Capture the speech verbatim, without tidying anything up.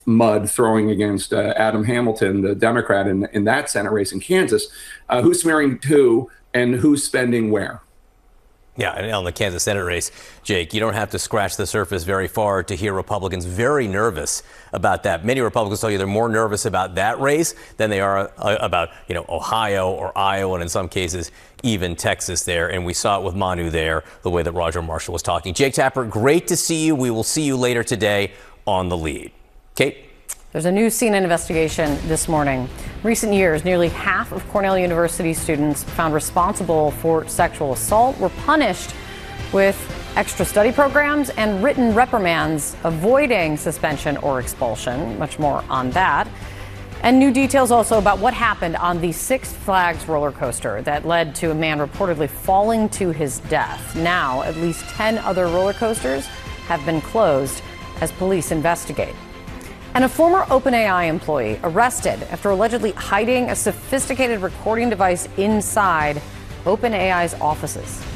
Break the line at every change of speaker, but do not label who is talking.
mud throwing against uh, Adam Hamilton, the Democrat, in, in that Senate race in Kansas. Uh, who's smearing who and who's spending where?
Yeah, and on the Kansas Senate race, Jake, you don't have to scratch the surface very far to hear Republicans very nervous about that. Many Republicans tell you they're more nervous about that race than they are uh, about, you know, Ohio or Iowa, and in some cases, even Texas there. And we saw it with Manu there, the way that Roger Marshall was talking. Jake Tapper, great to see you. We will see you later today on The Lead. Kate?
There's a new C N N investigation this morning. In recent years, nearly half of Cornell University students found responsible for sexual assault were punished with extra study programs and written reprimands, avoiding suspension or expulsion. Much more on that. And new details also about what happened on the Six Flags roller coaster that led to a man reportedly falling to his death. Now, at least ten other roller coasters have been closed as police investigate. And a former OpenAI employee arrested after allegedly hiding a sophisticated recording device inside OpenAI's offices.